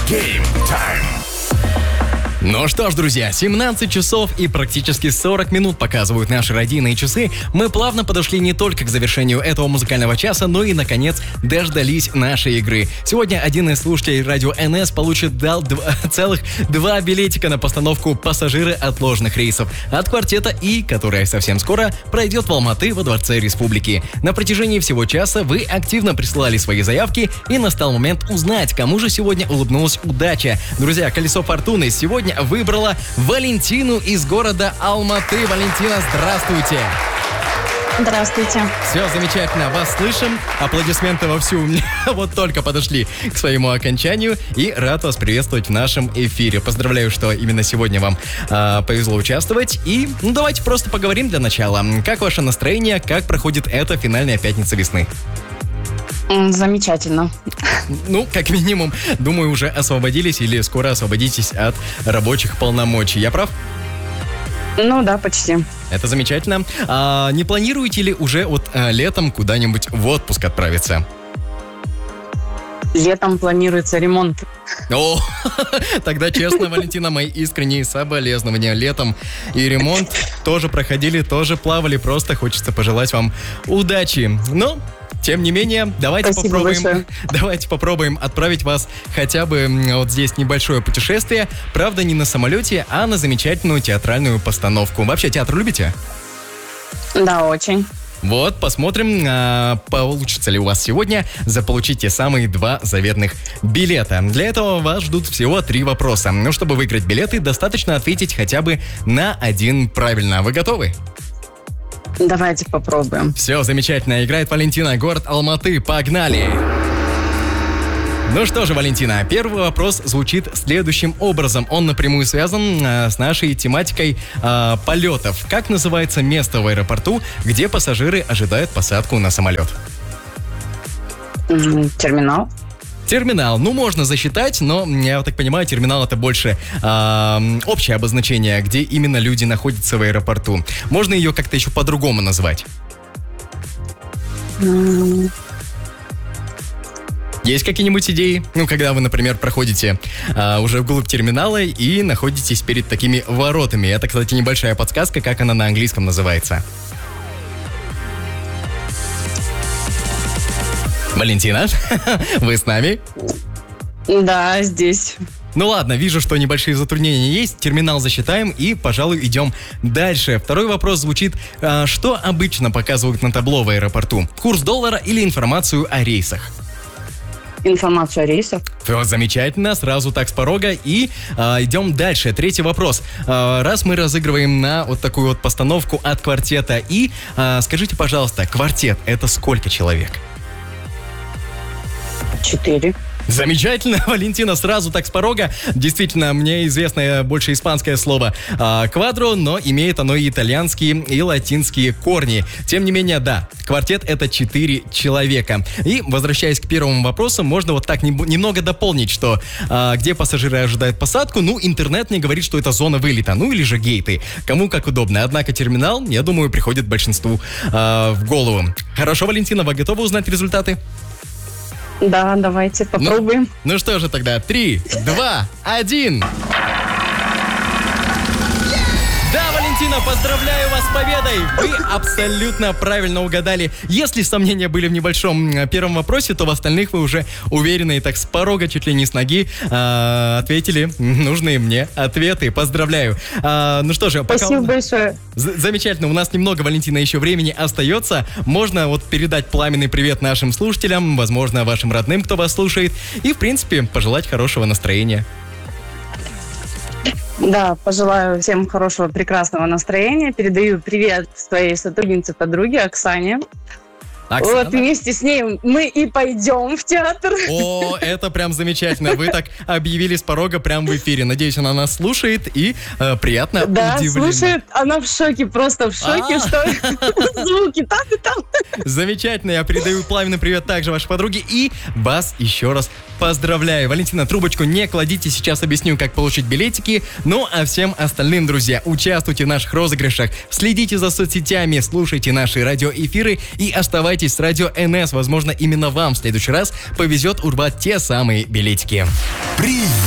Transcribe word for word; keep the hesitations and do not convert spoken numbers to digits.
Game Time. Ну что ж, друзья, семнадцать часов и практически сорок минут показывают наши радийные часы. Мы плавно подошли не только к завершению этого музыкального часа, но и, наконец, дождались нашей игры. Сегодня один из слушателей радио эн эс получит дал два, целых два билетика на постановку «Пассажиры отложенных рейсов» от квартета И, которая совсем скоро пройдет в Алматы во Дворце Республики. На протяжении всего часа вы активно присылали свои заявки, и настал момент узнать, кому же сегодня улыбнулась удача. Друзья, колесо фортуны сегодня выбрала Валентину из города Алматы. Валентина, здравствуйте. Здравствуйте. Все замечательно, вас слышим. Аплодисменты вовсю вот только подошли к своему окончанию. И рад вас приветствовать в нашем эфире. Поздравляю, что именно сегодня вам э, повезло участвовать. И ну, давайте просто поговорим для начала. Как ваше настроение? Как проходит эта финальная пятница весны? Замечательно. Ну, как минимум, думаю, уже освободились или скоро освободитесь от рабочих полномочий. Я прав? Ну да, почти. Это замечательно. А не планируете ли уже вот а, летом куда-нибудь в отпуск отправиться? Летом планируется ремонт. О, тогда честно, Валентина, мои искренние соболезнования. Летом и ремонт тоже проходили, тоже плавали. Просто хочется пожелать вам удачи. Но... Тем не менее, давайте Спасибо попробуем, большое. давайте попробуем отправить вас хотя бы вот здесь небольшое путешествие. Правда, не на самолете, а на замечательную театральную постановку. Вообще, театр любите? Да, очень. Вот, посмотрим, а, получится ли у вас сегодня заполучить те самые два заветных билета. Для этого вас ждут всего три вопроса. Но чтобы выиграть билеты, достаточно ответить хотя бы на один правильно. Вы готовы? Давайте попробуем. Все, замечательно. Играет Валентина, город Алматы. Погнали! Ну что же, Валентина, первый вопрос звучит следующим образом. Он напрямую связан э, с нашей тематикой э, полетов. Как называется место в аэропорту, где пассажиры ожидают посадку на самолет? Терминал. Терминал. Ну, можно засчитать, но, я так понимаю, терминал — это больше э, общее обозначение, где именно люди находятся в аэропорту. Можно ее как-то еще по-другому назвать? Mm. Есть какие-нибудь идеи? Ну, когда вы, например, проходите э, уже вглубь терминала и находитесь перед такими воротами. Это, кстати, небольшая подсказка, как она на английском называется. Валентина, вы с нами? Да, здесь. Ну ладно, вижу, что небольшие затруднения есть. Терминал засчитаем и, пожалуй, идем дальше. Второй вопрос звучит. А, что обычно показывают на табло в аэропорту? Курс доллара или информацию о рейсах? Информацию о рейсах. Все замечательно, сразу так с порога. И а, идем дальше. Третий вопрос. А, раз мы разыгрываем на вот такую вот постановку от квартета И, а, скажите, пожалуйста, квартет — это сколько человек? Четыре. Замечательно, Валентина, сразу так с порога. Действительно, мне известно больше испанское слово «квадро», но имеет оно и итальянские, и латинские корни. Тем не менее, да, квартет — это четыре человека. И, возвращаясь к первому вопросу, можно вот так не, немного дополнить, что а, где пассажиры ожидают посадку, ну, интернет мне говорит, что это зона вылета, ну, или же гейты. Кому как удобно. Однако терминал, я думаю, приходит большинству а, в голову. Хорошо, Валентина, вы готовы узнать результаты? Да, давайте попробуем. Ну, ну что же тогда, три, два, один. Да, Валентина, поздравляю вас с победой! Вы абсолютно правильно угадали. Если сомнения были в небольшом первом вопросе, то в остальных вы уже уверенно и так с порога, чуть ли не с ноги, э, ответили нужные мне ответы. Поздравляю. Э, ну что же, пока... Спасибо большое. З- замечательно, у нас немного, Валентина, еще времени остается. Можно вот передать пламенный привет нашим слушателям, возможно, вашим родным, кто вас слушает, и, в принципе, пожелать хорошего настроения. Да, пожелаю всем хорошего, прекрасного настроения. Передаю привет своей сотруднице, подруге Оксане. Оксана? Вот вместе с ней мы и пойдем в театр. О, это прям замечательно. Вы так объявили с порога прям в эфире. Надеюсь, она нас слушает и э, приятно да, удивлена. слушает. Она в шоке, просто в шоке, А. что звуки там и там. Замечательно. Я передаю пламенный привет также вашей подруге и вас еще раз поздравляю. Валентина, трубочку не кладите, сейчас объясню, как получить билетики. Ну, а всем остальным, друзья, участвуйте в наших розыгрышах, следите за соцсетями, слушайте наши радиоэфиры и оставайтесь Оставайтесь с радио эн эс. Возможно, именно вам в следующий раз повезет урвать те самые билетики. Привет!